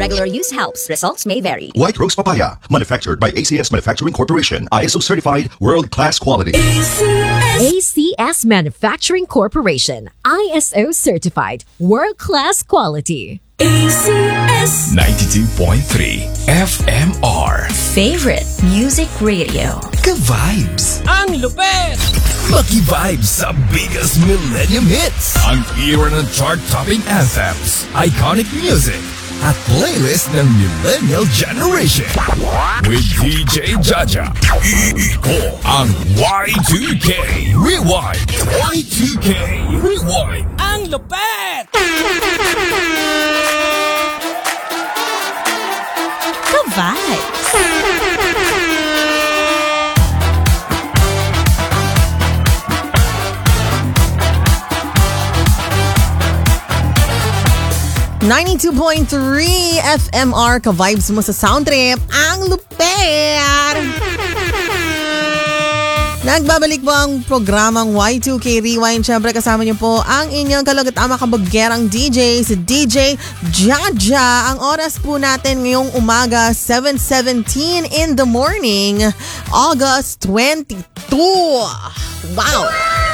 regular use helps. Results may vary. White Rose Papaya, manufactured by ACS Manufacturing Corporation. ISO certified, world-class quality. ACS Manufacturing Corporation. ISO certified, world-class quality. ACS 92.3 FMR. Favorite music radio. Ka-vibes. Ang lupet! Maki-vibes sa biggest millennium hits. Ang era ng chart-topping anthems, iconic music, at playlist ng millennial generation. With DJ Jaja, iiko ang Y2K Rewind. Y2K Rewind. Ang lupet! Ka-vibes. .3 FMR ka-vibes mo sa sound trip. Ang lupet! Nagbabalik po ang programang Y2K Rewind. Siyempre kasama niyo po ang inyong kalagat-ama kabagerang DJ, si DJ Jaja. Ang oras po natin ngayong umaga, 7:17 in the morning, August 22. Wow!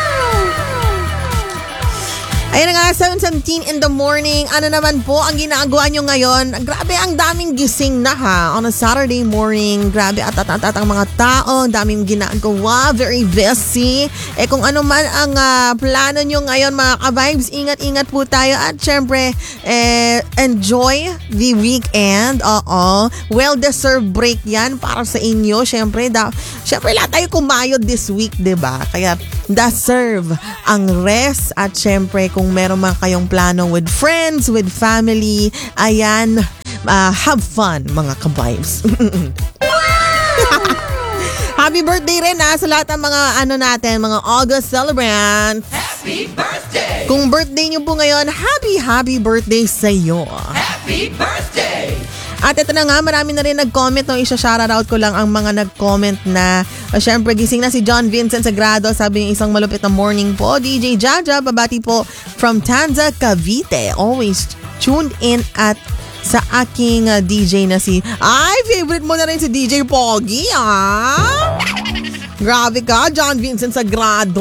Ayun na nga, 7:17 in the morning. Ano naman po ang ginagawa nyo ngayon? Grabe, ang daming gising na ha. On a Saturday morning, grabe at ang mga tao. Ang daming ginagawa. Very busy. Kung ano man ang plano nyo ngayon mga ka-vibes, ingat-ingat po tayo. At syempre, enjoy the weekend. Oo. Well-deserved break yan para sa inyo. Syempre, lahat tayo kumayod this week, diba? Kaya deserve ang rest. At syempre, kung meron man kayong plano with friends, with family, ayan, have fun mga ka-vibes. Happy birthday rin sa lahat ng mga mga August celebrants. Happy birthday! Kung birthday nyo po ngayon, happy birthday sa iyo. Happy birthday! At ito na nga, marami na rin nag-comment. Isa-shoutout ko lang ang mga nag-comment na syempre gising na si John Vincent Sagrado. Sabi niya, isang malupit na morning po. DJ Jaja, babati po from Tanza, Cavite. Always tuned in at sa aking DJ na favorite mo na rin si DJ Pogi, Grabe ka, John Vincent Sagrado.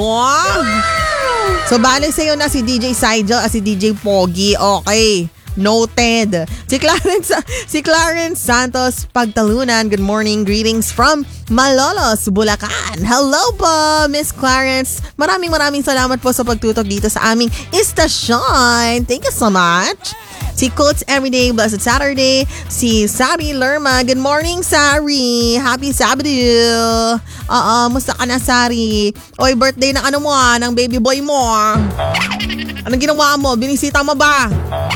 So, balik sa'yo na si DJ Saidel at si DJ Pogi. Okay. Noted. Si Clarence Santos Pagtalunan. Good morning. Greetings from Malolos, Bulacan. Hello po, Miss Clarence. Maraming salamat po sa pagtutok dito sa aming istasyon. Thank you so much. Si Coach Everyday Blessed Saturday. Si Sari Lerma. Good morning, Sari. Happy Sabado. Musta ka na, Sari? Oy, birthday ng ng baby boy mo. Anong ginawa mo? Binisita mo ba?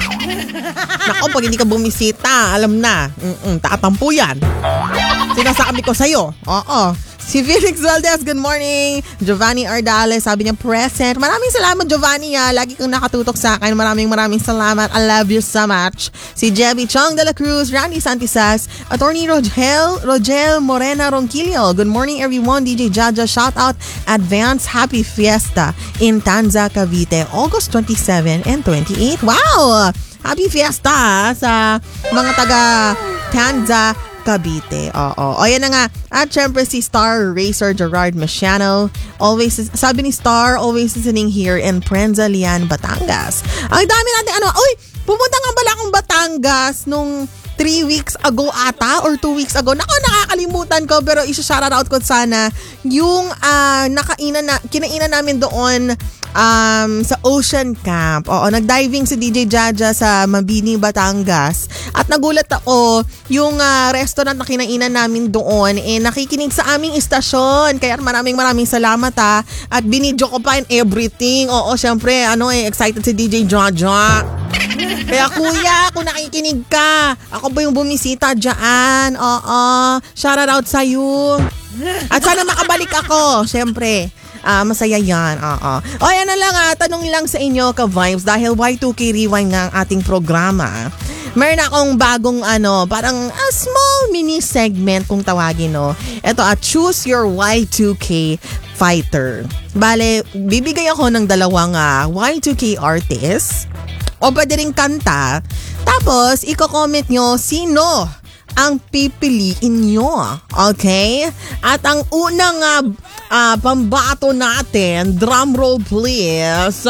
Nako, pag hindi ka bumisita, alam na. Tatampo yan. Sinasabi ko sa'yo. Oo. Si Felix Valdez, good morning. Giovanni Ardales, sabi niya present. Maraming salamat, Giovanni. Lagi kang nakatutok sa akin. Maraming salamat. I love you so much. Si Jebby Chong de la Cruz, Randy Santisas, Attorney Rogel Morena Ronquillo. Good morning, everyone. DJ Jaja, shout out. Advance Happy Fiesta in Tanza, Cavite, August 27 and 28. Wow! Happy Fiesta sa mga taga Tanza, Cavite. Oo. O yan na nga. At syempre si Star Racer Gerard Maciano. Sabi ni Star, always listening here in Prensa Lian, Batangas. Ang dami natin pumunta nga pala akong Batangas nung 3 weeks ago ata or 2 weeks ago. Nako, nakakalimutan ko pero isa-shoutout ko sana yung kinainan namin doon sa Ocean Camp. Oo, nag-diving si DJ Jaja sa Mabini, Batangas. At nagulat ako, yung restaurant na kinainan namin doon, nakikinig sa aming istasyon. Kaya maraming salamat At binidyo ko pa and everything. Oo, syempre, excited si DJ Jaja. Kaya kuya, kung nakikinig ka, ako ba yung bumisita dyan? Oo, shoutout sa'yo. At sana makabalik ako, syempre. Masaya yan. O yan na lang tanong lang sa inyo ka-vibes dahil Y2K Rewind nga ang ating programa. Meron akong bagong parang small mini segment kung tawagin Ito choose your Y2K fighter. Bale, bibigay ako ng dalawang Y2K artists. o pwede rin kanta. Tapos, i-comment nyo sino ang pipiliin nyo. Okay? At ang unang pambato natin, drum roll please.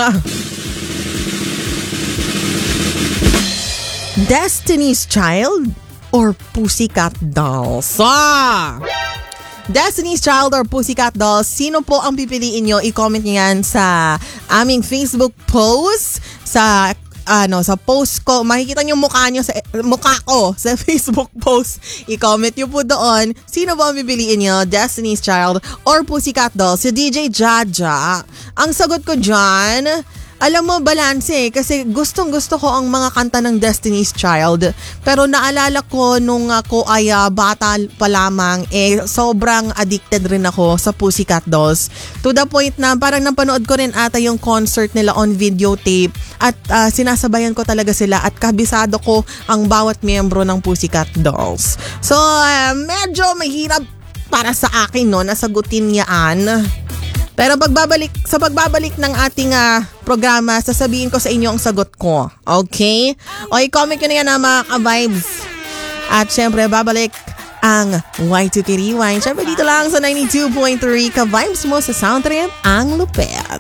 Destiny's Child or Pussycat Dolls? Destiny's Child or Pussycat Dolls, sino po ang pipiliin nyo? I-comment nyo yan sa aming Facebook post, sa post ko. Makikita nyo mukha ko sa Facebook post. I-comment nyo po doon. Sino po ang pipiliin nyo? Destiny's Child or Pussycat Dolls? Si DJ Jaja. Ang sagot ko dyan, alam mo, balanse kasi gustong-gusto ko ang mga kanta ng Destiny's Child. Pero naalala ko nung ako ay bata pa lamang, sobrang addicted rin ako sa Pussycat Dolls. To the point na parang napanood ko rin ata yung concert nila on videotape at sinasabayan ko talaga sila at kabisado ko ang bawat miyembro ng Pussycat Dolls. So, medyo mahirap para sa akin nasagutin yan. Pero sa pagbabalik ng ating programa, sasabihin ko sa inyo ang sagot ko. Okay? O i-comment nyo na yan mga ka-vibes. At syempre, babalik ang Y2K Rewind. Syempre dito lang sa 92.3 ka-vibes mo sa Sound Trip, ang lupet.